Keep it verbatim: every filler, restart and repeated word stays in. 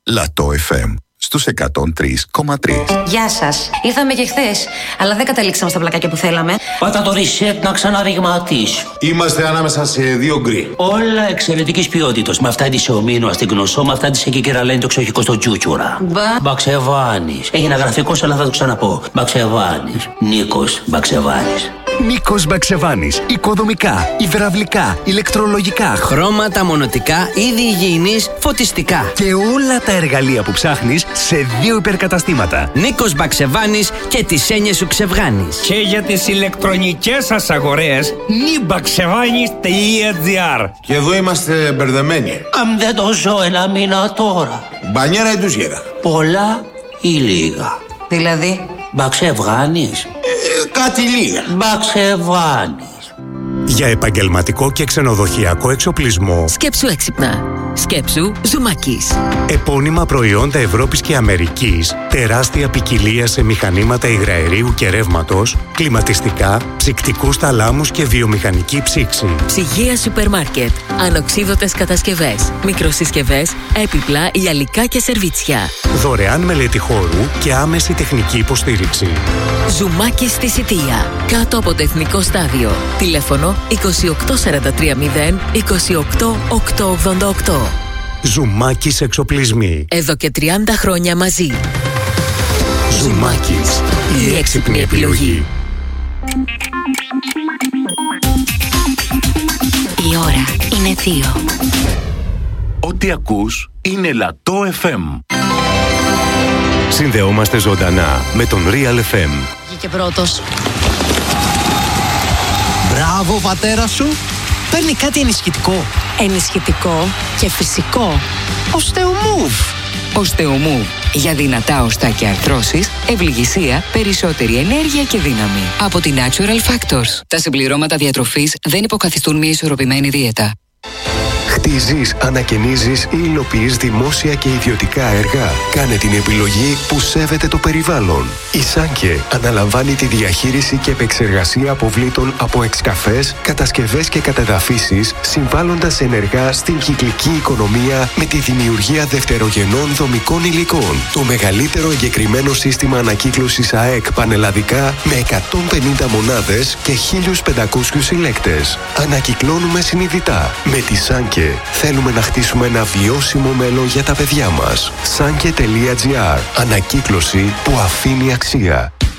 Λατό εφ εμ στους εκατόν τρία κόμμα τρία. Γεια σας. Ήρθαμε και χθες, αλλά δεν καταλήξαμε στα πλακάκια που θέλαμε. Πάτα το reset να ξαναριγματίσει. Είμαστε ανάμεσα σε δύο γκρι. Όλα εξαιρετικής ποιότητας. Με αυτά της ομίνου στην γνωσό, με αυτά της εκεί κεραλένει το εξοχικό στο τσούτσουρα. Μπα. Μπαξεβάνης. Έγινα γραφικός, αλλά θα το ξαναπώ. Μπαξεβάνης. Νίκος Μπαξεβάνης. Νίκος Μπαξεβάνης. Οικοδομικά, υδραυλικά, ηλεκτρολογικά, χρώματα, μονοτικά, είδη υγιεινής, φωτιστικά. Και όλα τα εργαλεία που ψάχνεις σε δύο υπερκαταστήματα. Νίκος Μπαξεβάνης και τις έννοιες σου ξευγάνεις. Και για τις ηλεκτρονικές σας αγορές, νιμπαξεβάνης τελεία τζι άρ. Και εδώ είμαστε μπερδεμένοι. Αν δεν το ζω ένα μήνα τώρα. Μπανιέρα ή τουζιέρα? Πολλά ή λίγα? Δηλαδή? Μπαξεβάνης. Ε, κάτι λίγα. Μπαξεβάνης. Για επαγγελματικό και ξενοδοχειακό εξοπλισμό. Σκέψου έξυπνα. Σκέψου Ζουμάκης. Επώνυμα προϊόντα Ευρώπης και Αμερικής. Τεράστια ποικιλία σε μηχανήματα υγραερίου και ρεύματος, κλιματιστικά, ψυκτικούς θαλάμους και βιομηχανική ψήξη. Ψυγεία σούπερ μάρκετ. Ανοξίδωτες κατασκευές. Μικροσυσκευές, έπιπλα, γυαλικά και σερβίτσια. Δωρεάν μελέτη χώρου και άμεση τεχνική υποστήριξη. Ζουμάκης στη Σιτία. Κάτω από το Εθνικό Στάδιο. Τηλέφωνο είκοσι οκτώ σαράντα τρία μηδέν είκοσι οκτώ οκτακόσια ογδόντα οκτώ. Ζουμάκης εξοπλισμοί. Εδώ και τριάντα χρόνια μαζί. Ζουμάκης. Η έξυπνη επιλογή. Η ώρα είναι δύο. Ό,τι ακούς είναι Λατό εφ εμ. Συνδεόμαστε ζωντανά με τον Real εφ εμ. Βγήκε πρώτος. Μπράβο πατέρα σου. Παίρνει κάτι ενισχυτικό. Ενισχυτικό και φυσικό. Οστεομούβ. Οστεομούβ. Για δυνατά οστά και αρθρώσεις, ευληγησία, περισσότερη ενέργεια και δύναμη. Από τη Natural Factors. Τα συμπληρώματα διατροφής δεν υποκαθιστούν μια ισορροπημένη δίαιτα. Χτίζεις, ανακαινίζεις ή υλοποιείς δημόσια και ιδιωτικά έργα. Κάνε την επιλογή που σέβεται το περιβάλλον. Η Σάνκε αναλαμβάνει τη διαχείριση και επεξεργασία αποβλήτων από εξκαφές, κατασκευές και κατεδαφίσεις, συμβάλλοντας ενεργά στην κυκλική οικονομία με τη δημιουργία δευτερογενών δομικών υλικών. Το μεγαλύτερο εγκεκριμένο σύστημα ανακύκλωσης ΑΕΚ πανελλαδικά με εκατόν πενήντα μονάδες και χίλιους πεντακόσιους συλλέκτες. Ανακυκλώνουμε συνειδητά. Με τη Σάνκε θέλουμε να χτίσουμε ένα βιώσιμο μέλλον για τα παιδιά μας. Sanke τελεία τζι άρ. Ανακύκλωση που αφήνει αξία.